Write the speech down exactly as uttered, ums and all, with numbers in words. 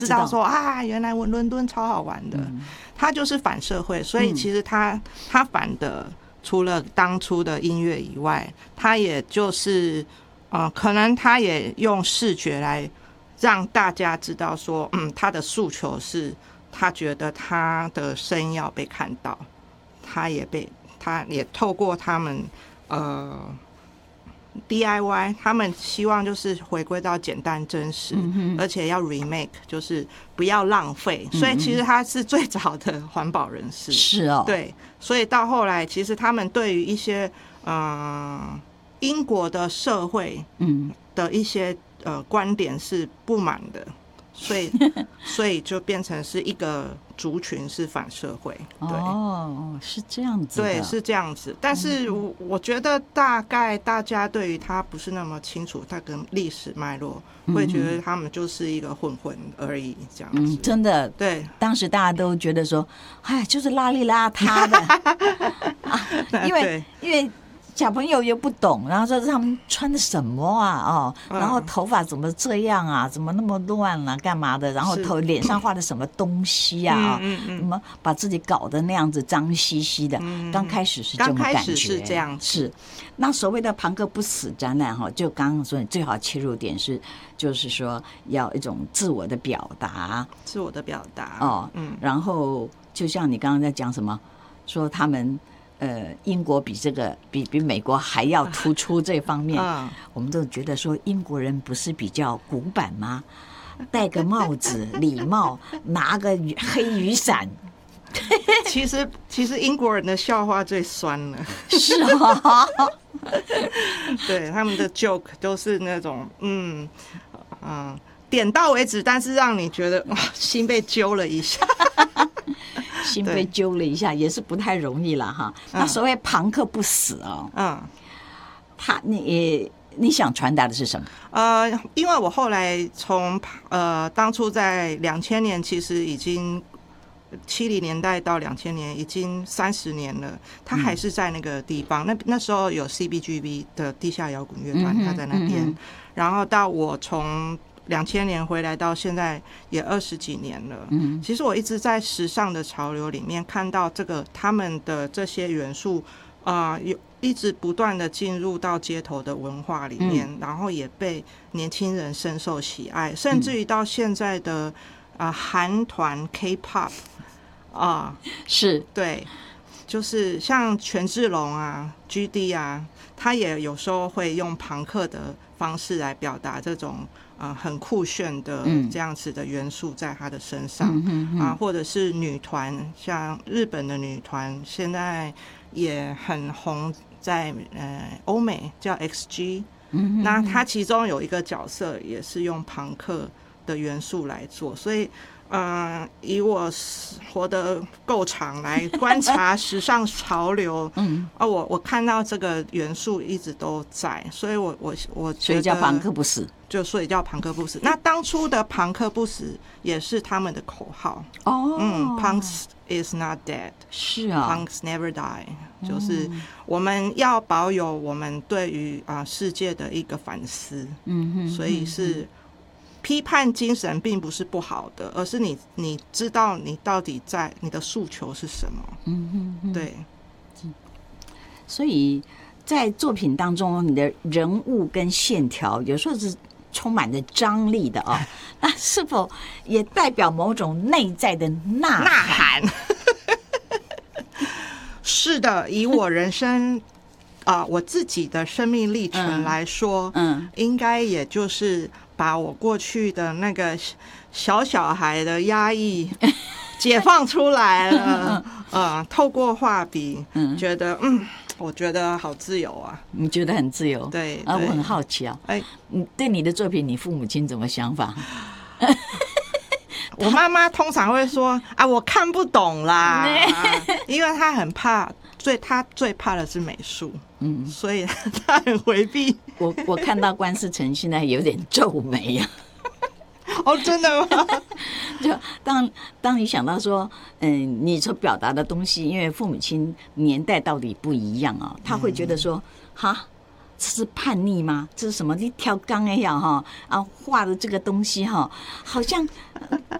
知道说啊，原来伦敦超好玩的，嗯、他就是反社会，所以其实他、嗯、他反的除了当初的音乐以外，他也就是呃，可能他也用视觉来让大家知道说，嗯，他的诉求是他觉得他的声音要被看到，他也被他也透过他们呃。D I Y 他们希望就是回归到简单真实、嗯、而且要 remake 就是不要浪费、嗯、所以其实他是最早的环保人士， 是哦， 对，所以到后来其实他们对于一些呃英国的社会的一些呃观点是不满的，所以所以就变成是一个族群是反社会，对， 哦，是这样子的， 对，是这样子。但是我我觉得大概大家对于他不是那么清楚，他跟历史脉络，会觉得他们就是一个混混而已，这样子。 嗯，真的， 对， 当时大家都觉得说，哎，就是邋里邋遢的，啊、因为因为。小朋友又不懂，然后说他们穿的什么啊？哦，然后头发怎么这样啊？怎么那么乱啊？干嘛的？然后头脸上画的什么东西啊？嗯嗯，怎么把自己搞得那样子脏兮兮的？嗯，刚开始是这种感觉， 刚开始是这样， 是。那所谓的庞克不死展览哈，就刚刚说你最好切入点是，就是说要一种自我的表达， 自我的表达哦，嗯，然后就像你刚刚在讲什么，说他们。呃，英国比这个比比美国还要突出这方面，嗯、我们都觉得说英国人不是比较古板吗？戴个帽子，礼帽，拿个黑雨伞。 其实其实英国人的笑话最酸了， 是啊， 对，他们的 joke 都是那种嗯嗯点到为止，但是让你觉得哇心被揪了一下。 心被揪了一下，也是不太容易了哈。那所谓庞克不死哦，嗯，他你你想传达的是什么？ 呃，因为我后来从呃当初在两千年，其实已经七零年代到两千年已经三十年了，他还是在那个地方。嗯、那那时候有 C B G B 的地下摇滚乐团，他在那边。嗯、然后到我从两千年回来到现在也二十几年了，嗯，其实我一直在时尚的潮流里面看到这个他们的这些元素，啊、呃，有一直不断的进入到街头的文化里面，嗯、然后也被年轻人深受喜爱，甚至于到现在的啊韩团 K-pop 啊、呃， 是对，就是像权志龙啊、G D 啊，他也有时候会用朋克的方式来表达这种。呃，很酷炫的这样子的元素在他的身上、嗯嗯、啊，或者是女团，像日本的女团，现在也很红在呃欧美叫 X G，、嗯、那他其中有一个角色也是用朋克的元素来做，所以呃，以我活得够长来观察时尚潮流，嗯，啊，我我看到这个元素一直都在，所以我我我觉得， 所以叫庞克不死， 就所以叫庞克不死。那当初的庞克不死也是他们的口号哦，嗯 ，Punks is not dead， 是啊 ，Punks never die，、嗯、就是我们要保有我们对于啊、呃、世界的一个反思，嗯哼，所以是。批判精神并不是不好的，而是你你知道你到底在你的诉求是什么。嗯哼哼，对。 所以在作品当中，你的人物跟线条有时候是充满着张力的啊、哦，那是否也代表某种内在的呐呐喊？是的，以我人生啊、呃、我自己的生命历程来说，嗯，嗯应该也就是。把我过去的那个小小孩的压抑解放出来了，呃，透过画笔，嗯，觉得嗯，我觉得好自由啊。 你觉得很自由？ 对啊，我很好奇啊，哎，你对你的作品，你父母亲怎么想法？ 我妈妈通常会说啊，我看不懂啦，因为她很怕。最他最怕的是美术，嗯，所以他很回避。 我我看到关世成现在有点皱眉啊。 哦，真的吗？ 就当当你想到说，嗯，你所表达的东西，因为父母亲年代到底不一样啊，他会觉得说，哈、嗯， 这是叛逆吗？这是什么？你跳钢哎呀哈啊，画的这个东西哈，好像